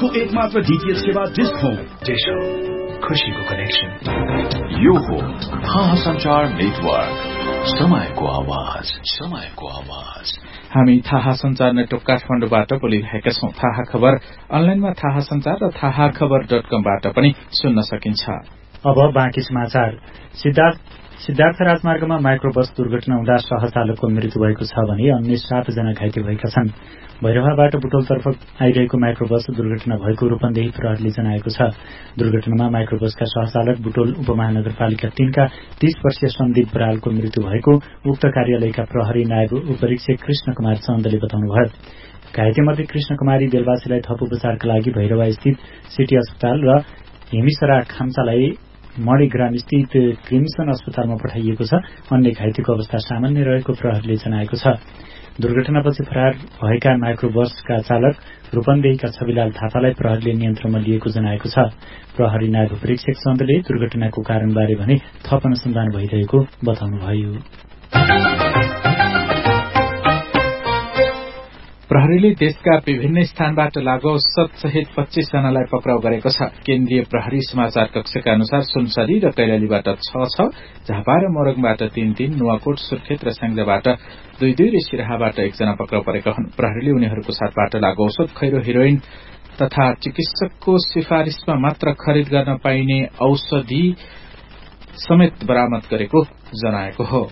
देशको एकमात्र डीटीएच सेवा डिश होम। डिश होम, खुशीको कनेक्सन। यो हो थाहा संचार नेटवर्क, समयको आवाज, समयको आवाज। हामी थाहा संचार नेटवर्क काठमाडौँबाट बोलिरहेका छौं। थाहा खबर अनलाइनमा थाहा संचार र थाहाखबर.com बाट पनि सुन्न सकिन्छ। अब बाँकी समाचार। सिद्धार्थ राजमार्गमा माइक्रोबस दुर्घटना हुँदा सहचालकको मृत्यु भएको छ भने अन्य 7 जना घाइते भएका छन्। भैरवाबाट बुटोलतर्फ आइरहेको माइक्रोबस दुर्घटना भएको रूपन्देही प्रहरीले जनाएको छ। दुर्घटनामा माइक्रोबसका सहचालक बुटोल उपमहानगरपालिका 3 का 30 वर्षीय सन्दीप बरालको मृत्यु भएको उक्त कार्यालयका प्रहरी नायब उपरीक्षक कृष्ण कुमार चन्दले बताउनुभयो। घाइतेमध्ये कृष्ण कुमारी बेलवासीलाई थप उपचारका लागि भैरवा स्थित सिटी अस्पताल र हेमिसरा खाम्सालाई मणिग्राम स्थित क्रिम्सन अस्पतालमा पठाइएको छ। अन्य घाइतेको अवस्था सामान्य रहेको प्रहरीले जनाएको छ। दुर्घटनापछि फरार भएका माइक्रोबसका चालक रूपन्देहीका छविलाल थापालाई प्रहरीले नियन्त्रणमा लिएको जनाएको छ। प्रहरी नायब परीक्षक चन्दले दुर्घटनाको कारणबारे भने थप अनुसन्धान भइरहेको बताउनुभयो। प्रहरीले देशका विभिन्न स्थानबाट लागू औषध सहित 25 जनालाई पक्राउ गरेको छ। केन्द्रीय प्रहरी समाचार कक्षका अनुसार सुनसरी र कैलालीबाट 6, झापा र मोरङबाट 3, नुवाकोट, सुर्खेत र स्याङ्जाबाट 2 र सिराहाबाट 1 जना पक्राउ परेका हुन्। प्रहरीले उनीहरूको साथबाट लागू औषध, खैरो, हेरोइन तथा चिकित्सकको सिफारिशमा मात्र खरिद गर्न पाइने औषधि समेत बरामद गरेको जनाएको हो।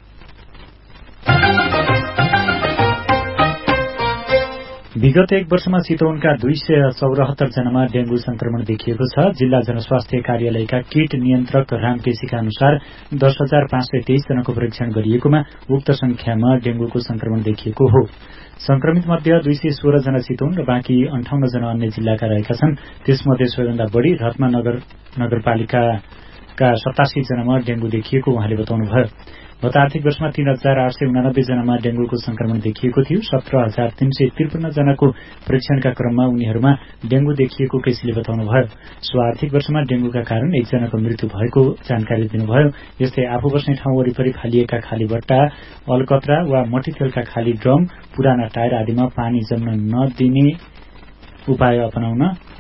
विगत 1 वर्षमा चितवनका 274 जनामा डेंगू संक्रमण देखिएको छ। जिल्ला जनस्वास्थ्य कार्यालयका कीट नियन्त्रक रामकेसीका अनुसार 10,523 जनाको परीक्षण गरिएकोमा उक्त संख्यामा डेंगूको संक्रमण देखिएको हो। संक्रमित मध्ये 216 जना चितवन र बाँकी 58 जना अन्य जिल्लाका रहेका छन्। त्यसमध्ये सबैभन्दा बढ़ी रत्मा नगरपालिकाका 87 जनामा डेंगू देखिएको उहाँले बताउनुभयो। गत आर्थिक वर्षमा 3,889 जनामा डेंगूको संक्रमण देखिएको थियो। 17,353 जनाको परीक्षणका क्रममा उनीहरूमा डेंगू देखिएको केसीले बताउनुभयो। सो आर्थिक वर्षमा डेंगूका कारण 1 जनाको मृत्यु भएको जानकारी दिनुभयो। यस्तै आफू बस्ने ठाउँ वरिपरि फालिएका खाली बट्टा, अलकत्रा वा मट्टीतेलका खाली ड्रम, पुराना टायर आदिमा पानी जम्न नदिने उपाय अपनाउन